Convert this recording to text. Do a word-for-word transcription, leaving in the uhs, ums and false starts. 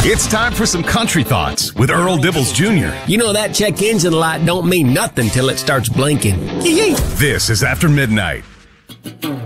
It's time for some country thoughts with Earl Dibbles Junior You know that check engine light don't mean nothing till it starts blinking. This is After Midnight.